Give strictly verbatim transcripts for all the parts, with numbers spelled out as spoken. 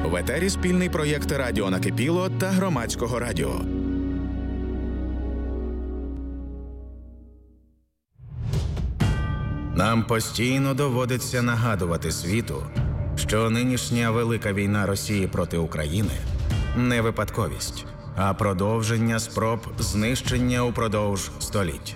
В етері спільний проєкт «Радіо Накипіло» та Громадського радіо. Нам постійно доводиться нагадувати світу, що нинішня велика війна Росії проти України – не випадковість, а продовження спроб знищення упродовж століть.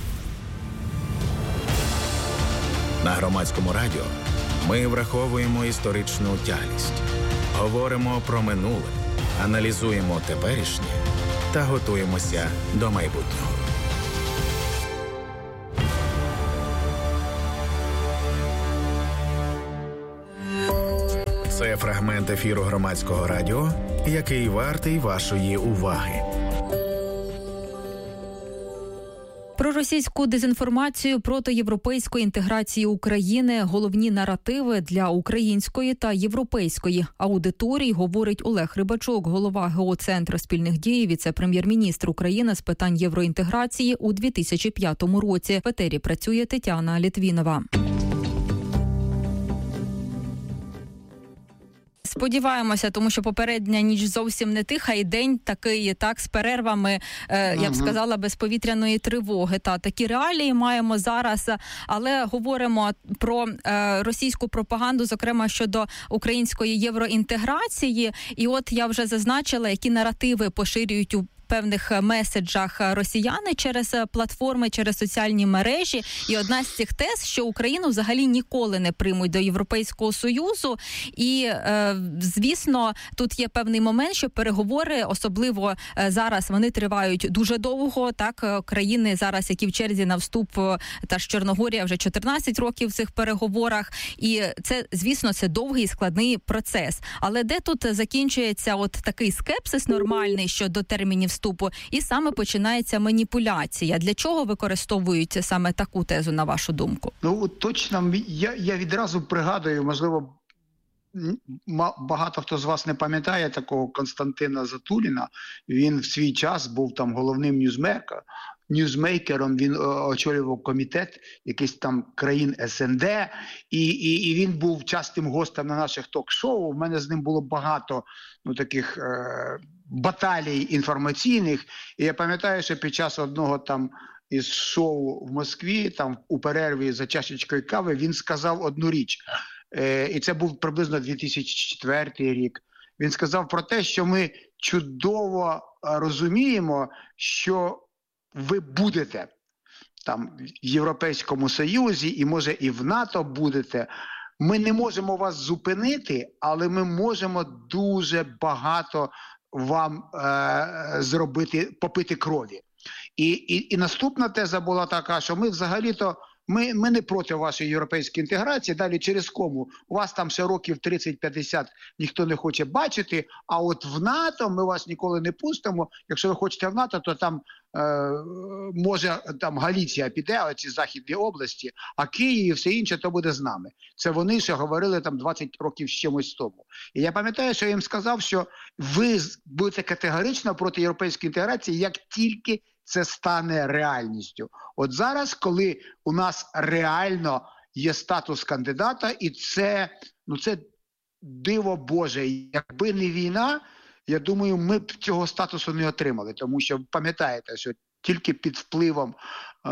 На Громадському радіо ми враховуємо історичну тяглість, говоримо про минуле, аналізуємо теперішнє та готуємося до майбутнього. Це фрагмент ефіру Громадського радіо, який вартий вашої уваги. Про російську дезінформацію проти європейської інтеграції України, головні наративи для української та європейської аудиторій говорить Олег Рибачок, голова ГО-центру спільних дій, віце-прем'єр-міністр України з питань євроінтеграції у дві тисячі п'ятому році. В етері працює Тетяна Літвінова. Сподіваємося, тому що попередня ніч зовсім не тиха, і день такий, так, з перервами, е, я б сказала, без повітряної тривоги. Та такі реалії маємо зараз, але говоримо про е, російську пропаганду, зокрема щодо української євроінтеграції. І от я вже зазначила, які наративи поширюють у певних меседжах росіяни через платформи, через соціальні мережі. І одна з цих тез, що Україну взагалі ніколи не приймуть до Європейського Союзу. І, е, звісно, тут є певний момент, що переговори, особливо е, зараз, вони тривають дуже довго. Так, країни зараз, які в черзі на вступ, та ж Чорногорія вже чотирнадцять років в цих переговорах. І це, звісно, це довгий і складний процес. Але де тут закінчується от такий скепсис нормальний щодо термінів вступу, і саме починається маніпуляція. Для чого використовують саме таку тезу, на вашу думку? Ну, точно, я, я відразу пригадую, можливо, багато хто з вас не пам'ятає такого Константина Затуліна. Він в свій час був там головним ньюзмейкером. Ньюзмейкером, він очолював комітет якийсь там країн ес ен де, і, і, і він був частим гостем на наших ток-шоу. У мене з ним було багато ну, таких е, баталій інформаційних. І я пам'ятаю, що під час одного там із шоу в Москві, там у перерві за чашечкою кави, він сказав одну річ. Е, і це був приблизно дві тисячі четвертий рік. Він сказав про те, що ми чудово розуміємо, що ви будете там в Європейському Союзі і, може, і в НАТО будете. Ми не можемо вас зупинити, але ми можемо дуже багато вам е- зробити, попити крові. І, і, і наступна теза була така, що ми взагалі-то Ми, ми не проти вашої європейської інтеграції, далі через кому. У вас там ще років тридцять-п'ятдесят ніхто не хоче бачити, а от в НАТО ми вас ніколи не пустимо. Якщо ви хочете в НАТО, то там е, може там Галіція піде, оці західні області, а Київ і все інше то буде з нами. Це вони ще говорили там двадцять років з чимось тому. І я пам'ятаю, що я їм сказав, що ви будете категорично проти європейської інтеграції, як тільки це стане реальністю. От зараз, коли у нас реально є статус кандидата, і це, ну це диво Боже. Якби не війна, я думаю, ми б цього статусу не отримали. Тому що, пам'ятаєте, що тільки під впливом е,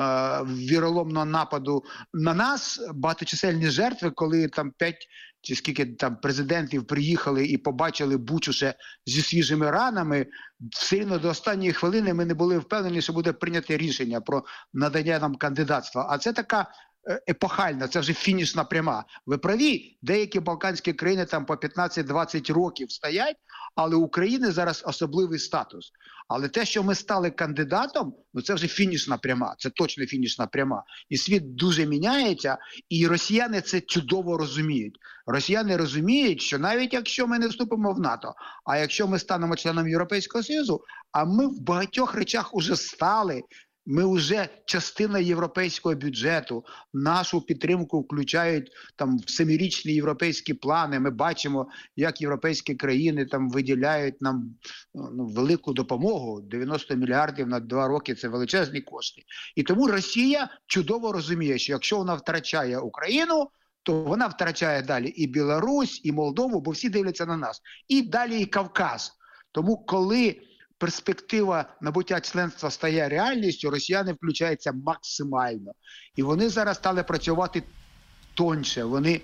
віроломного нападу на нас багаточисельні жертви, коли там п'ять чи скільки там президентів приїхали і побачили Бучу ще зі свіжими ранами, все рівно до останньої хвилини ми не були впевнені, що буде прийняте рішення про надання нам кандидатства. А це така епохальна, це вже фінішна пряма. Ви праві, деякі балканські країни там по п'ятнадцять-двадцять років стоять, але у України зараз особливий статус. Але те, що ми стали кандидатом, ну це вже фінішна пряма, це точно фінішна пряма. І світ дуже міняється, і росіяни це чудово розуміють. Росіяни розуміють, що навіть якщо ми не вступимо в НАТО, а якщо ми станемо членом Європейського Союзу, а ми в багатьох речах уже стали, ми вже частина європейського бюджету, нашу підтримку включають там в семирічні європейські плани. Ми бачимо, як європейські країни там виділяють нам ну, велику допомогу. дев'яносто мільярдів на два роки – це величезні кошти. І тому Росія чудово розуміє, що якщо вона втрачає Україну, то вона втрачає далі і Білорусь, і Молдову, бо всі дивляться на нас. І далі і Кавказ. Тому коли перспектива набуття членства стає реальністю, росіяни включаються максимально. І вони зараз стали працювати тоньше. Вони,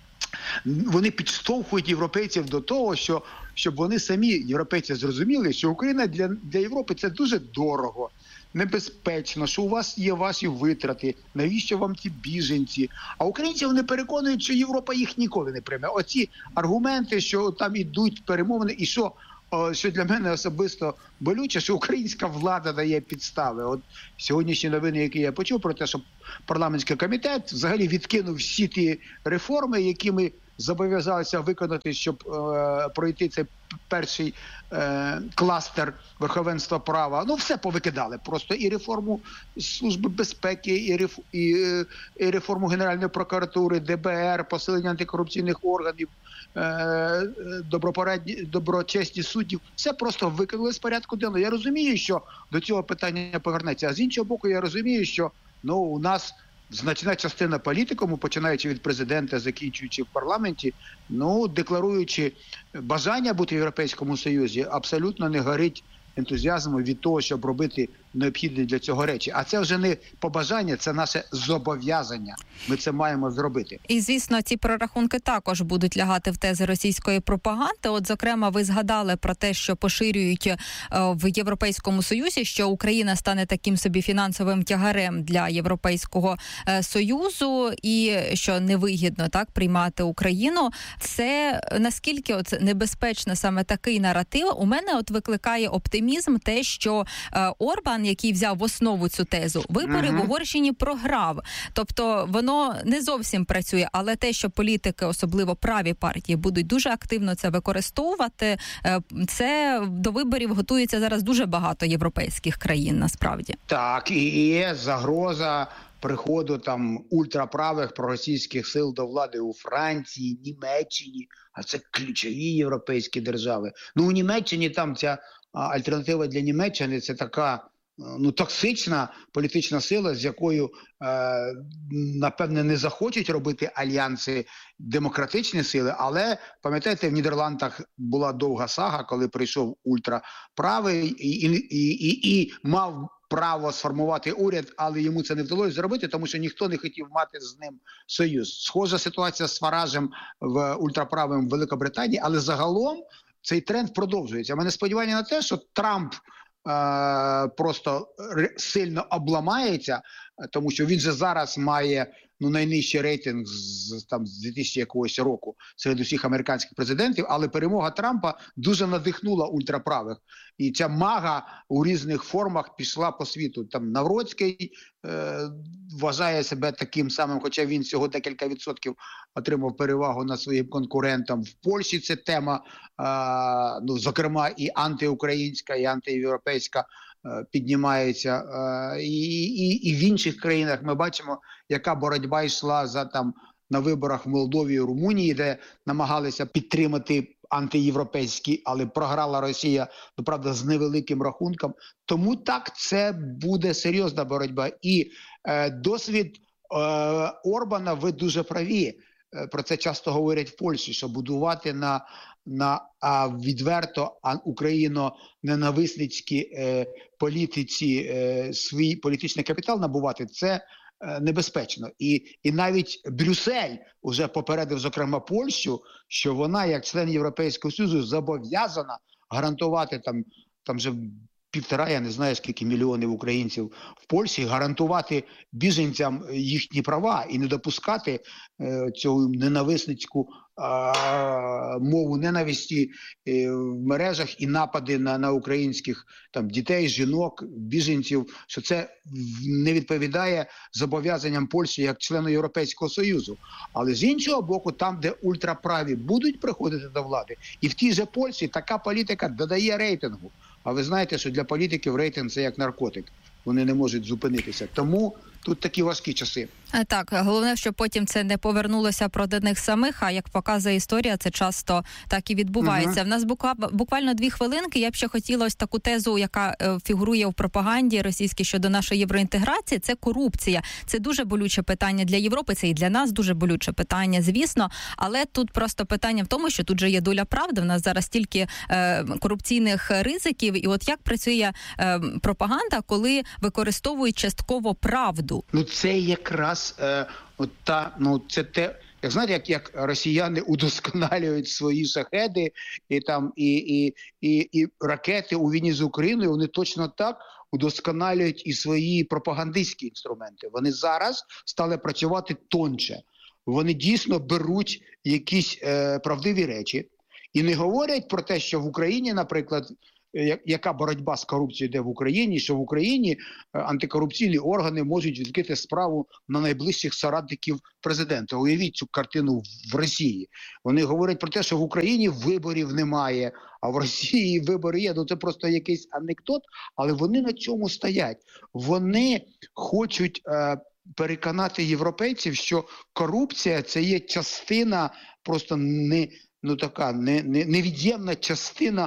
вони підштовхують європейців до того, що, щоб вони самі, європейці, зрозуміли, що Україна для, для Європи – це дуже дорого, небезпечно, що у вас є ваші витрати, навіщо вам ті біженці. А українці, вони переконують, що Європа їх ніколи не прийме. Оці аргументи, що там ідуть перемовини, і що, що для мене особисто болюче, що українська влада дає підстави. От сьогоднішні новини, які я почув про те, що парламентський комітет взагалі відкинув всі ті реформи, які ми зобов'язалися виконати, щоб е, пройти цей перший е, кластер верховенства права. Ну, все повикидали. Просто і реформу Служби безпеки, і, реф, і, е, і реформу Генеральної прокуратури, Д Б Р, посилення антикорупційних органів, е, добропорядні, доброчесні суддів. Все просто викинули з порядку денного. Я розумію, що до цього питання повернеться. А з іншого боку, я розумію, що ну, у нас значна частина політикуму, починаючи від президента, закінчуючи в парламенті, ну, декларуючи бажання бути в Європейському Союзі, абсолютно не горить ентузіазмом від того, щоб робити необхідні для цього речі. А це вже не побажання, це наше зобов'язання. Ми це маємо зробити. І, звісно, ці прорахунки також будуть лягати в тези російської пропаганди. От, зокрема, ви згадали про те, що поширюють е, в Європейському Союзі, що Україна стане таким собі фінансовим тягарем для Європейського е, Союзу і що невигідно так приймати Україну. Це наскільки от небезпечно саме такий наратив? У мене от викликає оптимізм те, що е, Орбан, який взяв в основу цю тезу, вибори uh-huh. в Угорщині програв. Тобто воно не зовсім працює, але те, що політики, особливо праві партії, будуть дуже активно це використовувати, це до виборів готується зараз дуже багато європейських країн, насправді. Так, і є загроза приходу там ультраправих проросійських сил до влади у Франції, Німеччині, а це ключові європейські держави. Ну, у Німеччині там ця альтернатива для Німеччини – це така ну, токсична політична сила, з якою, е, напевне, не захочуть робити альянси демократичні сили, але, пам'ятаєте, в Нідерландах була довга сага, коли прийшов ультраправий і, і, і, і, і мав право сформувати уряд, але йому це не вдалося зробити, тому що ніхто не хотів мати з ним союз. Схожа ситуація з Фаражем в ультраправим в Великобританії, але загалом цей тренд продовжується. У мене сподівання на те, що Трамп е, просто сильно обламається, тому що він же зараз має ну, найнижчий рейтинг з, там, з дві тисячі якогось року серед усіх американських президентів, але перемога Трампа дуже надихнула ультраправих. І ця мага у різних формах пішла по світу. Там Навроцький е, вважає себе таким самим, хоча він всього декілька відсотків отримав перевагу над своїм конкурентом. В Польщі це тема, е, ну, зокрема, і антиукраїнська, і антиєвропейська піднімається. І, і, і в інших країнах ми бачимо, яка боротьба йшла за там на виборах в Молдові і Румунії, де намагалися підтримати антиєвропейські, але програла Росія, ну, правда, з невеликим рахунком. Тому так, це буде серйозна боротьба. І е, досвід е, Орбана, ви дуже праві. Про це часто говорять в Польщі, що будувати на, на а, відверто а, україно-ненависницькій е, політиці е, свій політичний капітал набувати – це е, небезпечно. І, і навіть Брюссель вже попередив, зокрема, Польщу, що вона, як член Європейського Союзу, зобов'язана гарантувати там, там же півтора, я не знаю, скільки мільйонів українців в Польщі, гарантувати біженцям їхні права і не допускати е, цю ненависницьку е, мову ненависті е, в мережах і напади на, на українських там дітей, жінок, біженців, що це не відповідає зобов'язанням Польщі як члену Європейського Союзу. Але з іншого боку, там, де ультраправі будуть приходити до влади, і в тій же Польщі така політика додає рейтингу. А ви знаєте, що для політиків рейтинг – це як наркотик. Вони не можуть зупинитися. Тому тут такі важкі часи. Так, головне, щоб потім це не повернулося проти них самих, а як показує історія, це часто так і відбувається. Uh-huh. В нас буквально дві хвилинки. Я б ще хотіла ось таку тезу, яка фігурує в пропаганді російській щодо нашої євроінтеграції, це корупція. Це дуже болюче питання для Європи, це і для нас дуже болюче питання, звісно, але тут просто питання в тому, що тут же є доля правди, в нас зараз стільки е, корупційних ризиків, і от як працює е, пропаганда, коли використовують частково правду? Ну це якраз Е, от та, ну, це те, як знаєте, як, як росіяни удосконалюють свої шахеди і там і, і, і, і ракети у війні з Україною, вони точно так удосконалюють і свої пропагандистські інструменти. Вони зараз стали працювати тонче. Вони дійсно беруть якісь е, правдиві речі і не говорять про те, що в Україні, наприклад, яка боротьба з корупцією йде в Україні, що в Україні антикорупційні органи можуть відкрити справу на найближчих соратників президента. Уявіть цю картину в Росії. Вони говорять про те, що в Україні виборів немає, а в Росії вибори є. Ну це просто якийсь анекдот, але вони на цьому стоять. Вони хочуть е, переконати європейців, що корупція – це є частина, просто не, ну, така, не, не, невід'ємна частина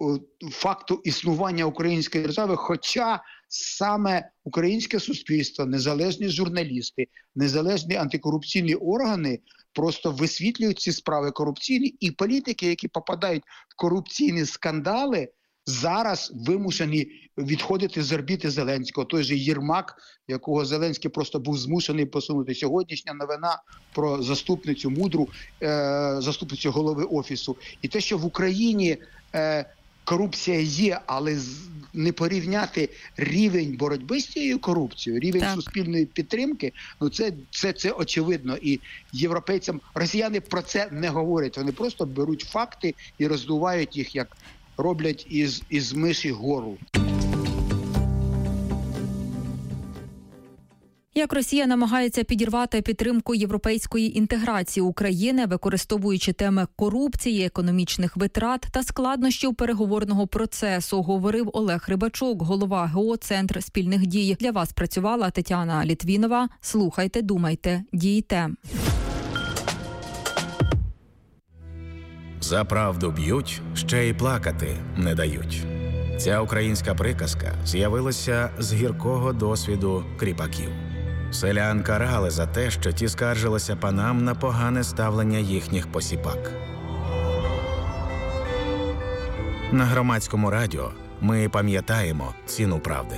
факту існування української держави, хоча саме українське суспільство, незалежні журналісти, незалежні антикорупційні органи просто висвітлюють ці справи корупційні, і політики, які попадають в корупційні скандали, зараз вимушені відходити з орбіти Зеленського. Той же Єрмак, якого Зеленський просто був змушений посунути. Сьогоднішня новина про заступницю мудру, е, заступницю голови Офісу. І те, що в Україні е, корупція є, але не порівняти рівень боротьби з цією корупцією, рівень так. суспільної підтримки, ну це, це, це очевидно. І європейцям, росіяни про це не говорять. Вони просто беруть факти і роздувають їх, як роблять із, із миші гору. Як Росія намагається підірвати підтримку європейської інтеграції України, використовуючи теми корупції, економічних витрат та складнощів переговорного процесу, говорив Олег Рибачук, голова ГО «Центр спільних дій». Для вас працювала Тетяна Літвінова. Слухайте, думайте, дійте. За правду б'ють, ще й плакати не дають. Ця українська приказка з'явилася з гіркого досвіду кріпаків. Селян карали за те, що ті скаржилися панам на погане ставлення їхніх посіпак. На Громадському радіо ми пам'ятаємо ціну правди.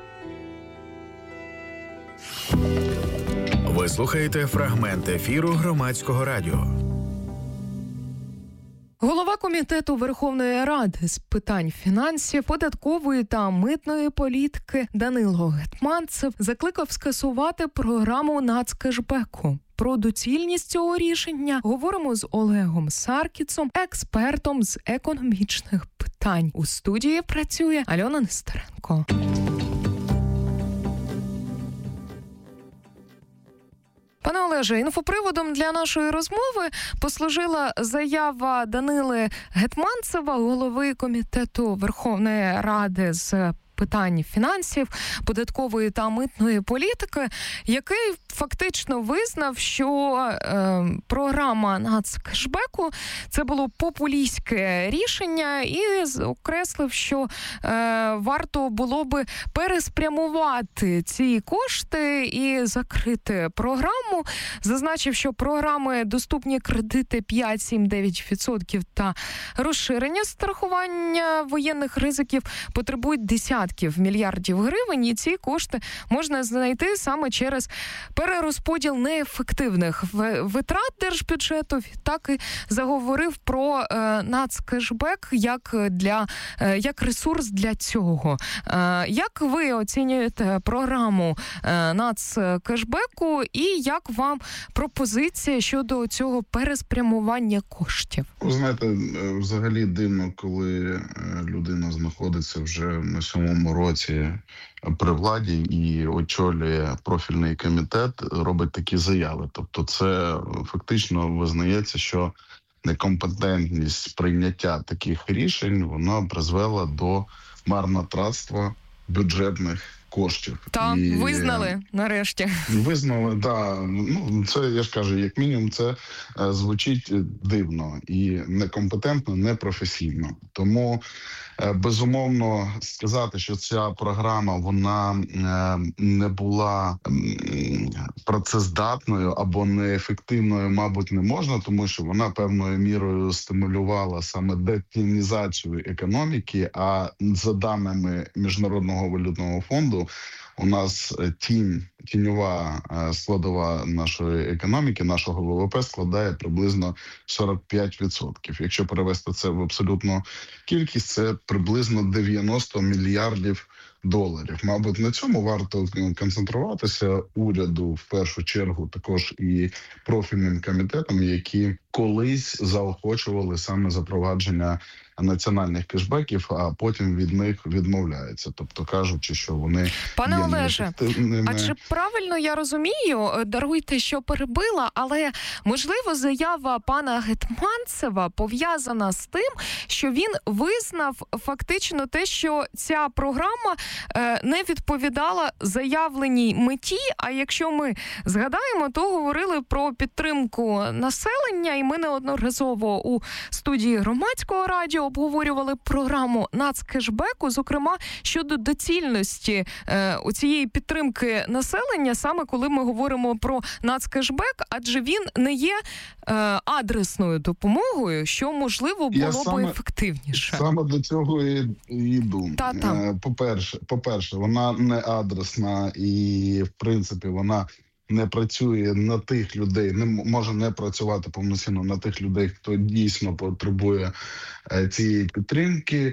Ви слухаєте фрагмент ефіру Громадського радіо. Голова Комітету Верховної Ради з питань фінансів, податкової та митної політики Данило Гетманцев закликав скасувати програму нацкешбеку. Про доцільність цього рішення говоримо з Олегом Саркісом, експертом з економічних питань. У студії працює Альона Нестеренко. Пане Олеже, інфоприводом для нашої розмови послужила заява Данили Гетманцева, голови Комітету Верховної Ради з питань фінансів, податкової та митної політики, який фактично визнав, що е, програма нацкешбеку – це було популістське рішення і окреслив, що е, варто було би переспрямувати ці кошти і закрити програму. Зазначив, що програми «Доступні кредити п'ять, сім, дев'ять відсотків» та розширення страхування воєнних ризиків потребують десятків мільярдів гривень, і ці кошти можна знайти саме через перерозподіл неефективних витрат держбюджету. Так і заговорив про е, нацкешбек як для е, як ресурс для цього. Е, як ви оцінюєте програму е, нацкешбеку і як вам пропозиція щодо цього переспрямування коштів? Ви знаєте, взагалі дивно, коли людина знаходиться вже на сьомому році при владі і очолює профільний комітет, робить такі заяви. Тобто це фактично визнається, що некомпетентність прийняття таких рішень, вона призвела до марнотратства бюджетних коштів. Та, І визнали нарешті. Визнали, да. Ну, це, я ж кажу, як мінімум, це е, звучить дивно і некомпетентно, непрофесійно. Тому, е, безумовно, сказати, що ця програма, вона е, не була е, працездатною або неефективною, мабуть, не можна, тому що вона певною мірою стимулювала саме детінізацію економіки, а за даними Міжнародного валютного фонду, у нас тінь, тіньова складова нашої економіки, нашого ВВП складає приблизно сорок п'ять відсотків. Якщо перевести це в абсолютну кількість, це приблизно дев'яносто мільярдів доларів. Мабуть, на цьому варто концентруватися уряду, в першу чергу, також і профільним комітетам, які колись заохочували саме запровадження національних кешбеків, а потім від них відмовляються. Тобто кажучи, що вони Пане є Олеже, неефективними. а чи правильно я розумію, даруйте, що перебила, але, можливо, заява пана Гетманцева пов'язана з тим, що він визнав фактично те, що ця програма е, не відповідала заявленій меті, а якщо ми згадаємо, то говорили про підтримку населення, і ми неодноразово у студії Громадського радіо обговорювали програму нацкешбеку, зокрема щодо доцільності е, у цієї підтримки населення, саме коли ми говоримо про нацкешбек, адже він не є е, адресною допомогою, що, можливо, було б саме, ефективніше. Саме до цього і, і йду. Та-та. По-перше, по-перше, вона не адресна і, в принципі, вона не працює на тих людей, не може не працювати повноцінно на тих людей, хто дійсно потребує е, цієї підтримки.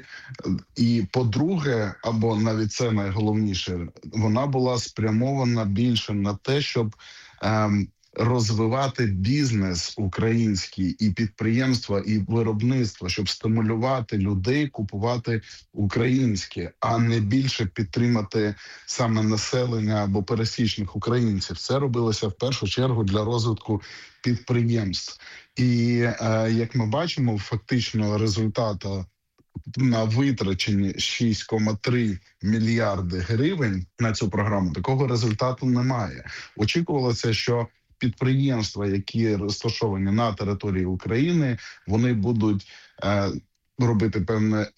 І, по-друге, або навіть це найголовніше, вона була спрямована більше на те, щоб е, розвивати бізнес український і підприємства, і виробництво, щоб стимулювати людей купувати українське, а не більше підтримати саме населення або пересічних українців. Це робилося в першу чергу для розвитку підприємств. І е, як ми бачимо, фактично результата на витрачені шість цілих три мільярди гривень на цю програму, такого результату немає. Очікувалося, що підприємства, які розташовані на території України, вони будуть е, робити певне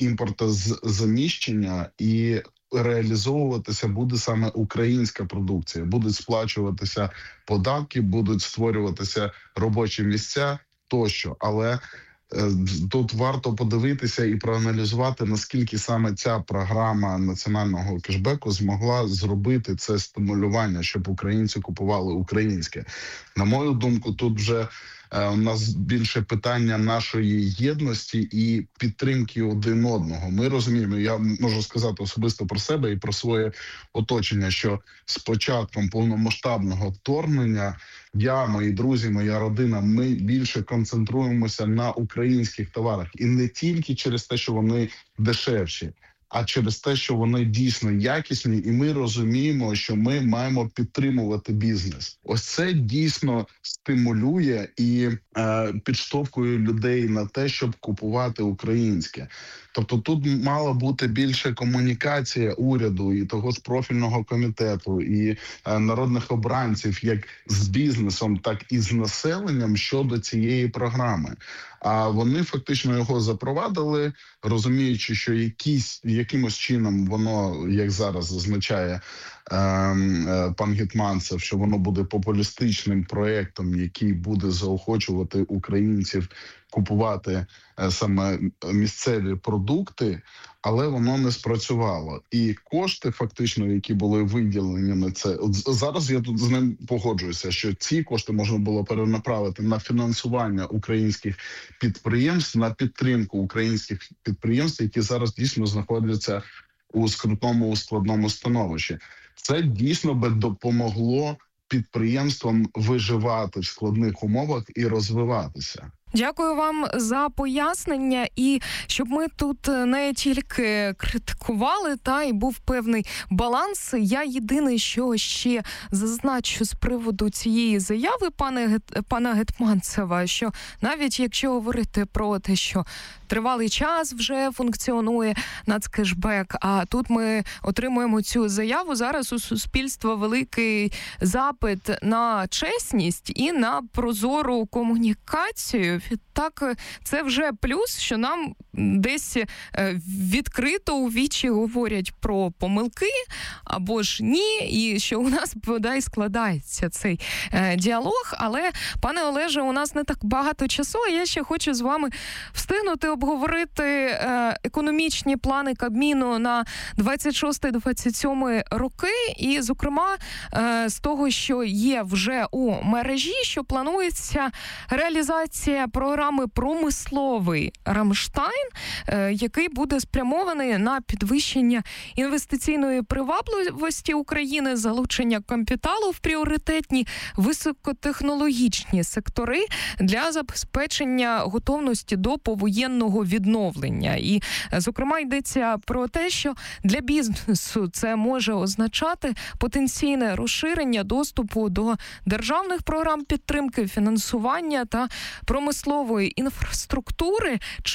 імпортозаміщення і реалізовуватися буде саме українська продукція. Будуть сплачуватися податки, будуть створюватися робочі місця тощо. Але тут варто подивитися і проаналізувати, наскільки саме ця програма національного кешбеку змогла зробити це стимулювання, щоб українці купували українське. На мою думку, тут вже е, у нас більше питання нашої єдності і підтримки один одного. Ми розуміємо, я можу сказати особисто про себе і про своє оточення, що з початком повномасштабного вторгнення я, мої друзі, моя родина, ми більше концентруємося на українських товарах. І не тільки через те, що вони дешевші, а через те, що вони дійсно якісні, і ми розуміємо, що ми маємо підтримувати бізнес. Ось це дійсно стимулює і е, підштовхує людей на те, щоб купувати українське. Тобто тут мала бути більше комунікація уряду і того ж профільного комітету, і е, народних обранців, як з бізнесом, так і з населенням щодо цієї програми. А вони фактично його запровадили, розуміючи, що якісь, якимось чином воно, як зараз зазначає е, е, пан Гетманцев, що воно буде популістичним проєктом, який буде заохочувати українців купувати е, саме місцеві продукти, але воно не спрацювало. І кошти, фактично, які були виділені на це, от зараз я тут з ним погоджуюся, що ці кошти можна було перенаправити на фінансування українських підприємств, на підтримку українських підприємств, які зараз дійсно знаходяться у скрутному, складному становищі. Це дійсно би допомогло підприємствам виживати в складних умовах і розвиватися. Дякую вам за пояснення, і щоб ми тут не тільки критикували, та і був певний баланс. Я єдине, що ще зазначу з приводу цієї заяви пане Гет... пана Гетманцева, що навіть якщо говорити про те, що тривалий час вже функціонує нацкешбек, а тут ми отримуємо цю заяву, зараз у суспільства великий запит на чесність і на прозору комунікацію. Так, це вже плюс, що нам десь відкрито у вічі говорять про помилки або ж ні, і що у нас, бодай, складається цей е, діалог. Але, пане Олеже, у нас не так багато часу, а я ще хочу з вами встигнути обговорити е, економічні плани Кабміну на двадцять шостий - двадцять сьомий роки, і, зокрема, е, з того, що є вже у мережі, що планується реалізація програми «Промисловий Рамштайн», е, який буде спрямований на підвищення інвестиційної привабливості України, залучення капіталу в пріоритетні високотехнологічні сектори для забезпечення готовності до повоєнного відновлення. І, зокрема, йдеться про те, що для бізнесу це може означати потенційне розширення доступу до державних програм підтримки, фінансування та промислової інфраструктури.